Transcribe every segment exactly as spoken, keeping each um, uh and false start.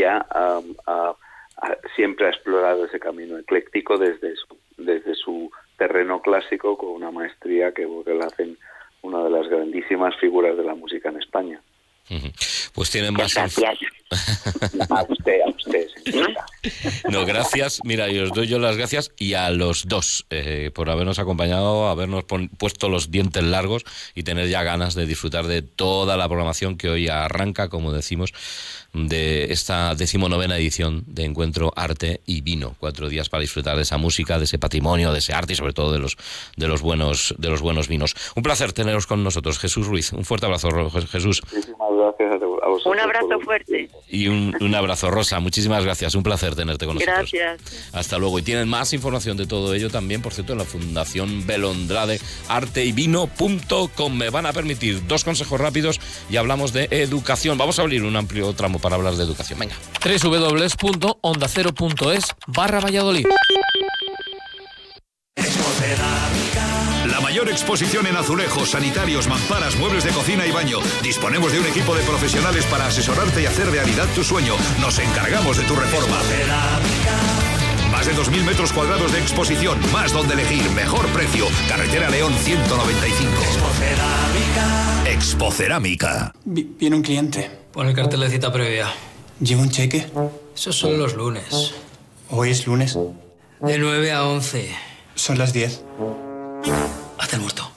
ella um, uh, uh, siempre ha explorado ese camino ecléctico desde su, desde su terreno clásico, con una maestría que, que la hacen una de las grandísimas figuras de la música en España. Pues tienen más... Gracias. A usted, a usted, señorita. No, gracias. Mira, y os doy yo las gracias y a los dos eh, por habernos acompañado, habernos pon- puesto los dientes largos y tener ya ganas de disfrutar de toda la programación que hoy arranca, como decimos, de esta decimonovena edición de Encuentro Arte y Vino. Cuatro días para disfrutar de esa música, de ese patrimonio, de ese arte y sobre todo de los de los buenos de los buenos vinos. Un placer teneros con nosotros, Jesús Ruiz. Un fuerte abrazo, Jesús. Muchísimas gracias a vosotros. Un abrazo fuerte. Y un, un abrazo, Rosa. Muchísimas gracias. Un placer tenerte con nosotros. Gracias. Hasta luego. Y tienen más información de todo ello también, por cierto, en la Fundación Belondrade, arte y vino punto com. Me van a permitir dos consejos rápidos y hablamos de educación. Vamos a abrir un amplio tramo para hablar de educación. Venga. doble u doble u doble u punto onda cero punto es barra Valladolid. La mayor exposición en azulejos, sanitarios, mamparas, muebles de cocina y baño. Disponemos de un equipo de profesionales para asesorarte y hacer realidad tu sueño. Nos encargamos de tu reforma. Más de dos mil metros cuadrados de exposición, más donde elegir, mejor precio. Carretera León ciento noventa y cinco. Expocerámica. Vi- Viene un cliente. Pon el cartel de cita previa. ¿Lleva un cheque? Esos son los lunes. Hoy es lunes. De nueve a once. Son las diez. Haz el muerto.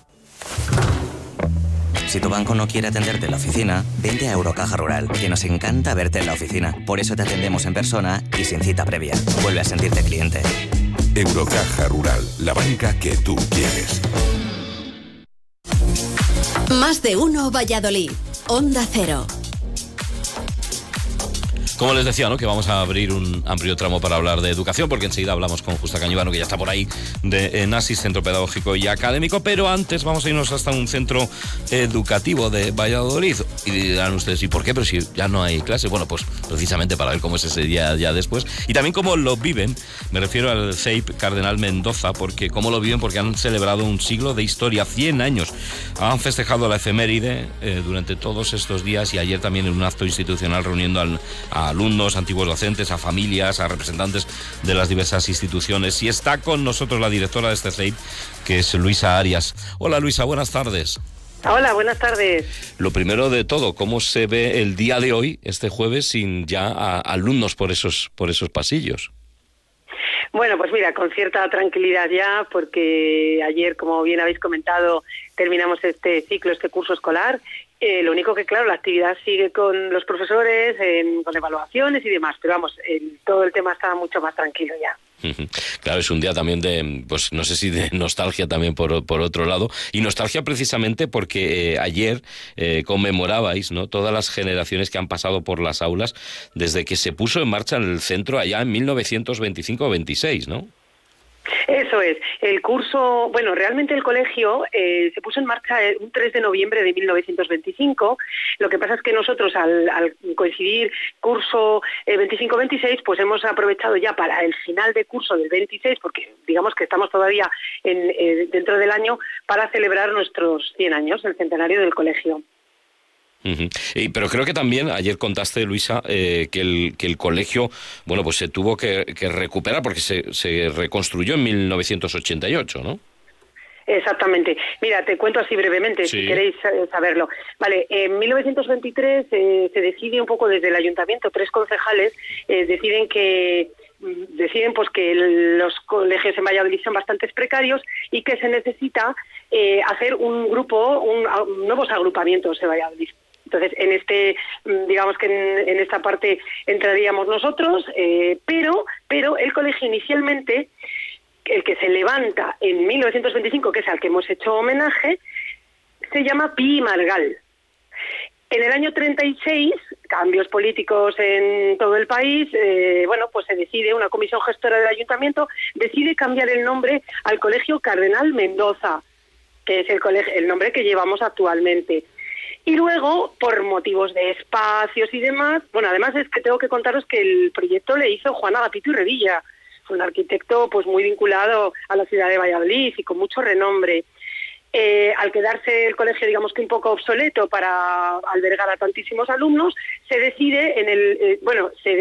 Si tu banco no quiere atenderte en la oficina, vente a Eurocaja Rural, que nos encanta verte en la oficina. Por eso te atendemos en persona y sin cita previa. Vuelve a sentirte cliente. Eurocaja Rural, la banca que tú quieres. Más de uno Valladolid. Onda Cero. Como les decía, ¿no?, que vamos a abrir un amplio tramo para hablar de educación, porque enseguida hablamos con Justa Cañivano, que ya está por ahí, de NASIS, Centro Pedagógico y Académico, pero antes vamos a irnos hasta un centro educativo de Valladolid. Y dirán ustedes, ¿y por qué? Pero si ya no hay clase. Bueno, pues precisamente para ver cómo es ese día ya después. Y también cómo lo viven, me refiero al C E I P Cardenal Mendoza, porque cómo lo viven, porque han celebrado un siglo de historia, cien años. Han festejado la efeméride eh, durante todos estos días y ayer también en un acto institucional reuniendo al, a alumnos, antiguos docentes, a familias, a representantes de las diversas instituciones. Y está con nosotros la directora de este C E I P, que es Luisa Arias. Hola, Luisa, buenas tardes. Hola, buenas tardes. Lo primero de todo, ¿cómo se ve el día de hoy, este jueves, sin ya a alumnos por esos, por esos pasillos? Bueno, pues mira, con cierta tranquilidad ya, porque ayer, como bien habéis comentado, terminamos este ciclo, este curso escolar. Eh, lo único que, claro, la actividad sigue con los profesores, eh, con evaluaciones y demás, pero vamos, el, todo el tema está mucho más tranquilo ya. Claro, es un día también de, pues no sé si de nostalgia también por, por otro lado, y nostalgia precisamente porque eh, ayer eh, conmemorabais, ¿no?, todas las generaciones que han pasado por las aulas desde que se puso en marcha el centro allá en mil novecientos veinticinco veintiséis, ¿no? Eso es, el curso, bueno, realmente el colegio eh, se puso en marcha un tres de noviembre de mil novecientos veinticinco, lo que pasa es que nosotros al, al coincidir curso eh, veinticinco veintiséis, pues hemos aprovechado ya para el final de curso del veintiséis, porque digamos que estamos todavía en, eh, dentro del año, para celebrar nuestros cien años, el centenario del colegio. Uh-huh. Y, pero creo que también ayer contaste, Luisa, eh, que el que el colegio, bueno, pues se tuvo que, que recuperar porque se, se reconstruyó en mil novecientos ochenta y ocho, ¿no? Exactamente. Mira, te cuento así brevemente, sí, si queréis saberlo. Vale, en mil novecientos veintitrés eh, se decide un poco desde el ayuntamiento, tres concejales eh, deciden que deciden pues que el, los colegios en Valladolid son bastante precarios y que se necesita eh, hacer un grupo, un, un, nuevos agrupamientos en Valladolid. Entonces, en este, digamos que en, en esta parte entraríamos nosotros, eh, pero, pero el colegio inicialmente, el que se levanta en mil novecientos veinticinco, que es al que hemos hecho homenaje, se llama Pi y Margal. En el año treinta y seis, cambios políticos en todo el país, eh, bueno, pues se decide, una comisión gestora del ayuntamiento decide cambiar el nombre al Colegio Cardenal Mendoza, que es el, colegio, el nombre que llevamos actualmente. Y luego, por motivos de espacios y demás, bueno, además es que tengo que contaros que el proyecto le hizo Juan Agapito y Revilla, un arquitecto pues muy vinculado a la ciudad de Valladolid y con mucho renombre. Eh, al quedarse el colegio, digamos que un poco obsoleto para albergar a tantísimos alumnos, se decide en el, eh, bueno, se